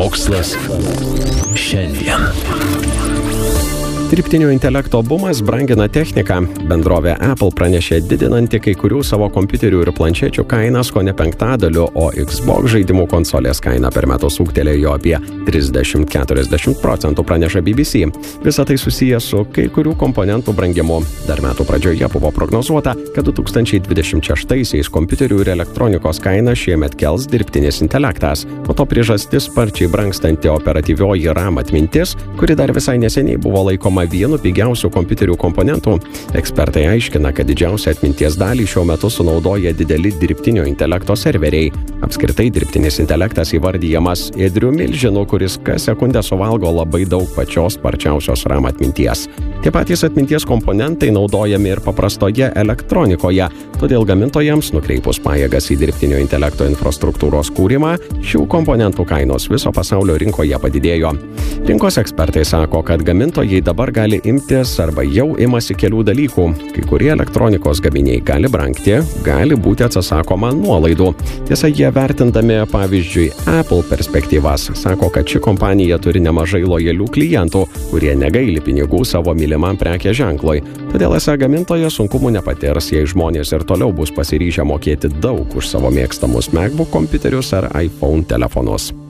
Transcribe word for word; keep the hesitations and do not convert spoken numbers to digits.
Mokslas šiandien. Dirbtinio intelekto bumas brangina techniką. Bendrovė Apple pranešė didinanti kai kurių savo kompiuterių ir planšečių kainas kone penktadaliu, o Xbox žaidimų konsolės kaina per metus ūgtelėjo apie trisdešimt iki keturiasdešimt procentų, praneša B B C. Visa tai susiję su kai kurių komponentų brangimu. Dar metų pradžioje buvo prognozuota, kad du tūkstančiai dvidešimt šeštaisiais kompiuterių ir elektronikos kainą šiemet kels dirbtinis intelektas. Po to priežastis sparčiai brangstanti operatyvioji RAM atmintis, kuri dar visai neseniai buvo laikoma vienu pigiausių kompiuterių komponentų. Ekspertai aiškina, kad didžiausią atminties dalį šiuo metu sunaudoja dideli dirbtinio intelekto serveriai. Apskritai dirbtinis intelektas įvardyjamas ėdriu milžinu, kuris kas sekundę suvalgo labai daug pačios sparčiausios RAM atminties. Tie patys atminties komponentai naudojami ir paprastoje elektronikoje, todėl gamintojams nukreipus pajėgas į dirbtinio intelekto infrastruktūros kūrimą, šių komponentų kainos viso pasaulio rinkoje padidėjo. Rinkos ekspertai sako, kad gamintojai dabar gali imtis arba jau imasi kelių dalykų. Kai kurie elektronikos gaminiai gali brangti, gali būti atsisakoma nuolaidų. Tiesa, jie vertindami, pavyzdžiui, Apple perspektyvas, sako, kad ši kompanija turi nemažai lojalių klientų, kurie negaili pinigų savo mylimam prekės ženklui. Todėl esą gamintojas sunkumų nepatirs, jei žmonės ir toliau bus pasiryžę mokėti daug už savo mėgstamus MacBook kompiuterius ar iPhone telefonus.